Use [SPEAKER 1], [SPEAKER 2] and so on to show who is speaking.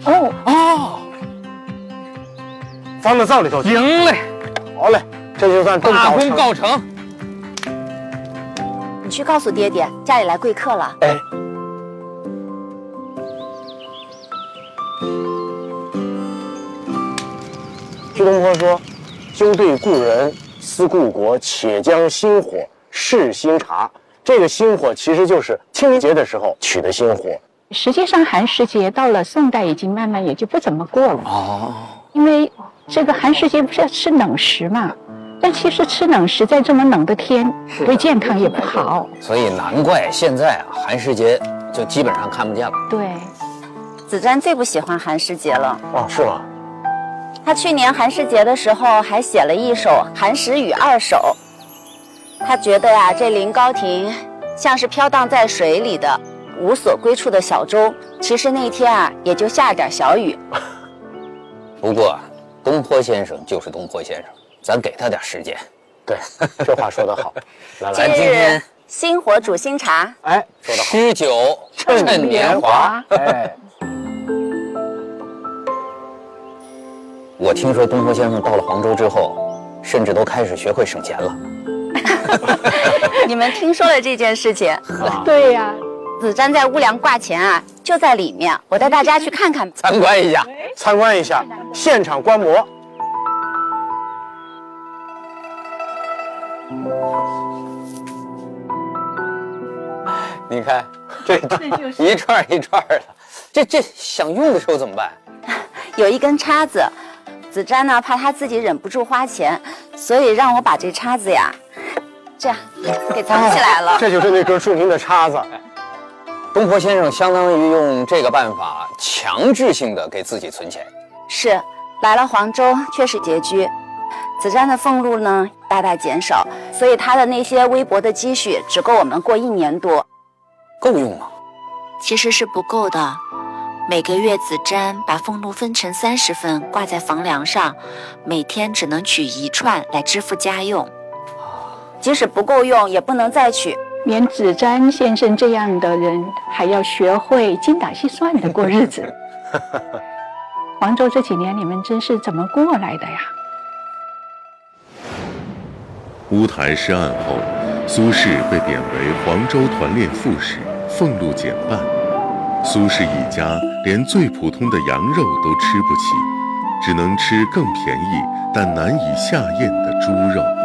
[SPEAKER 1] 哦，
[SPEAKER 2] 放到灶里头去。
[SPEAKER 1] 赢嘞！
[SPEAKER 2] 好嘞，这就算
[SPEAKER 1] 大功告成。
[SPEAKER 3] 你去告诉爹爹，家里来贵客了。
[SPEAKER 2] 哎。居东坡说：“究对故人，思故国，且将新火试新茶。”这个新火其实就是清明节的时候取的新火。
[SPEAKER 4] 实际上，寒食节到了宋代已经慢慢也就不怎么过了。
[SPEAKER 1] 哦，
[SPEAKER 4] 因为这个寒食节不是要吃冷食嘛，但其实吃冷食在这么冷的天，对健康也不好。
[SPEAKER 1] 所以难怪现在啊，寒食节就基本上看不见了。
[SPEAKER 4] 对，
[SPEAKER 3] 子瞻最不喜欢寒食节了。
[SPEAKER 2] 哦，是吗？
[SPEAKER 3] 他去年寒食节的时候还写了一首《寒食雨二首》。他觉得呀，这临高亭像是飘荡在水里的无所归处的小舟，其实那天啊也就下点小雨。
[SPEAKER 1] 不过，东坡先生就是东坡先生，咱给他点时间。
[SPEAKER 2] 对，这话说得好。来
[SPEAKER 3] 今日新火煮新茶，
[SPEAKER 2] 哎，说得好。
[SPEAKER 1] 诗酒趁年华。
[SPEAKER 2] 哎，
[SPEAKER 1] 我听说东坡先生到了黄州之后，甚至都开始学会省钱了。
[SPEAKER 3] 你们听说了这件事情？
[SPEAKER 4] 对呀。
[SPEAKER 3] 子瞻在屋梁挂钱啊，就在里面，我带大家去看看，
[SPEAKER 1] 参观一下，
[SPEAKER 2] 参观一下，现场观摩。
[SPEAKER 1] 你看，这一串一串的，这想用的时候怎么办？
[SPEAKER 3] 有一根叉子，子瞻呢怕他自己忍不住花钱，所以让我把这叉子呀，这样给藏起来了。
[SPEAKER 2] 这就是那根著名的叉子。
[SPEAKER 1] 东坡先生相当于用这个办法强制性的给自己存钱。
[SPEAKER 3] 是，来了黄州确实拮据，子瞻的俸禄呢大大减少，所以他的那些微薄的积蓄只够我们过1年多。
[SPEAKER 1] 够用吗？
[SPEAKER 5] 其实是不够的。每个月子瞻把俸禄分成30份挂在房梁上，每天只能取1串来支付家用。
[SPEAKER 3] 即使不够用，也不能再取。
[SPEAKER 4] 连子瞻先生这样的人，还要学会精打细算的过日子。黄州这几年你们真是怎么过来的呀？
[SPEAKER 6] 乌台诗案后，苏轼被贬为黄州团练副使，俸禄减半。苏轼一家连最普通的羊肉都吃不起，只能吃更便宜但难以下咽的猪肉。